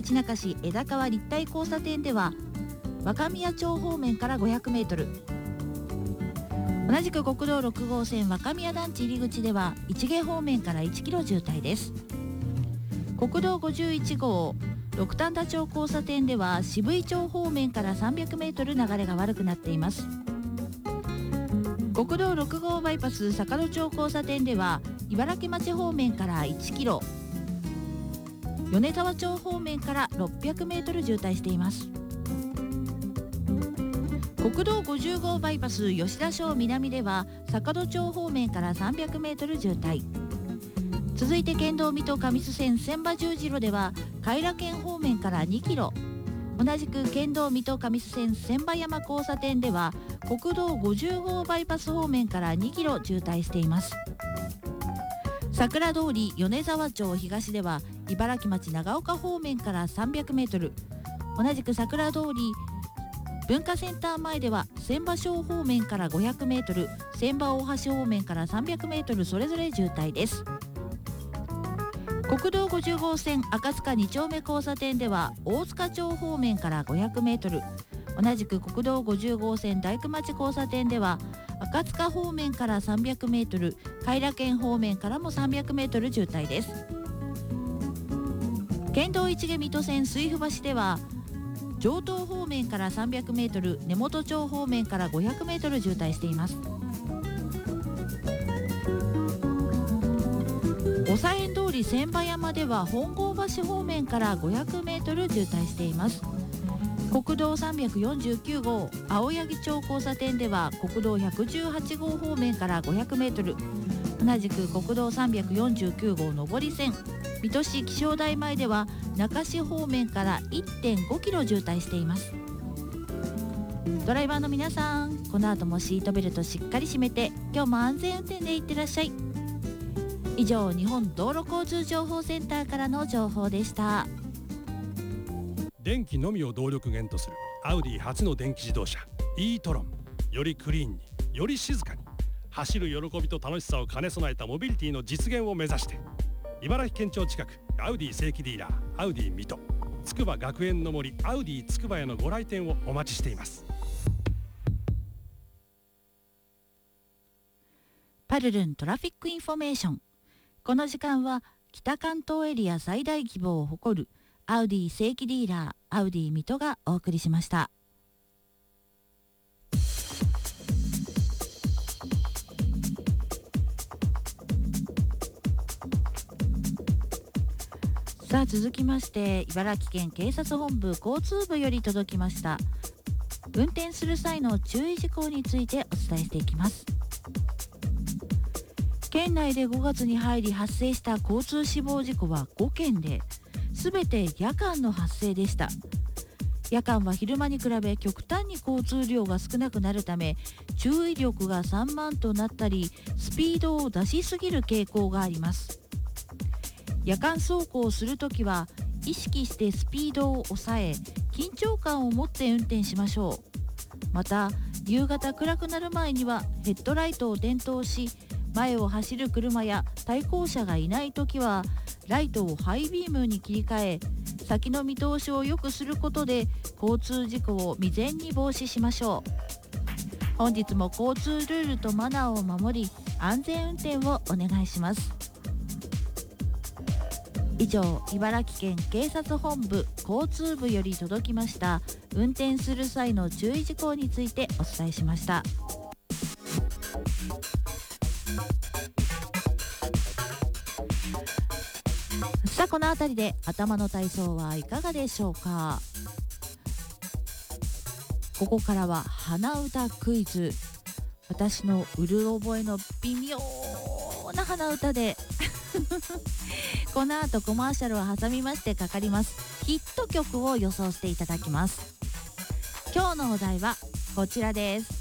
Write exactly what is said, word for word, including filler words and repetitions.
町中市枝川立体交差点では若宮町方面から ごひゃくメートル、同じく国道ろく号線若宮団地入り口では市毛方面からいちキロ渋滞です。国道ごじゅういち号六反田町交差点では渋井町方面からさんびゃくメートル流れが悪くなっています。国道ろく号バイパス坂戸町交差点では茨城町方面からいちキロ、米沢町方面からろっぴゃくメートル渋滞しています。国道ごじゅう号バイパス吉田町南では坂戸町方面からさんびゃくメートル渋滞、続いて県道水戸上須線千葉十字路では偕楽園方面からにキロ、同じく県道水戸上須線千葉山交差点では国道ごじゅう号バイパス方面からにキロ渋滞しています。桜通り米沢町東では茨城町長岡方面からさんびゃくメートル、同じく桜通り文化センター前では千葉小方面からごひゃくメートル、千葉大橋方面からさんびゃくメートルそれぞれ渋滞です。国道ごじゅう号線赤塚に丁目交差点では大塚町方面からごひゃくメートル、同じく国道ごじゅう号線大工町交差点では赤塚方面からさんびゃくメートル、偕楽園方面からもさんびゃくメートル渋滞です。県道市毛水戸線水府橋では城東方面からさんびゃくメートル、根本町方面からごひゃくメートル渋滞しています。五左園通り千葉山では本郷橋方面からごひゃくメートル渋滞しています。国道さんびゃくよんじゅうきゅう号青柳町交差点では国道ひゃくじゅうはち号方面からごひゃくメートル、同じく国道さんびゃくよんじゅうきゅう号上り線水戸市気象台前では中市方面から いってんごキロ渋滞しています。ドライバーの皆さん、この後もシートベルトしっかり締めて今日も安全運転でいってらっしゃい。以上、日本道路交通情報センターからの情報でした。 電気のみを動力源とするアウディ初の電気自動車 e トロン、よりクリーンにより静かに走る喜びと楽しさを兼ね備えたモビリティの実現を目指して、茨城県庁近くアウディ正規ディーラーアウディ水戸、つくば学園の森アウディつくばへのご来店をお待ちしています。 パルルントラフィックインフォメーション。この時間は北関東エリア最大規模を誇るアウディ正規ディーラーアウディ水戸がお送りしました。さあ続きまして、茨城県警察本部交通部より届きました運転する際の注意事項についてお伝えしていきます。県内でごがつに入り発生した交通死亡事故はごけんで、全て夜間の発生でした。夜間は昼間に比べ極端に交通量が少なくなるため、注意力が散漫となったりスピードを出しすぎる傾向があります。夜間走行するときは意識してスピードを抑え、緊張感を持って運転しましょう。また夕方暗くなる前にはヘッドライトを点灯し、前を走る車や対向車がいないときはライトをハイビームに切り替え、先の見通しを良くすることで交通事故を未然に防止しましょう。本日も交通ルールとマナーを守り、安全運転をお願いします。以上、茨城県警察本部交通部より届きました運転する際の注意事項についてお伝えしました。さあこのあたりで頭の体操はいかがでしょうか。ここからは鼻歌クイズ。私のうる覚えの微妙な鼻歌でこの後コマーシャルを挟みましてかかりますヒット曲を予想していただきます。今日のお題はこちらです。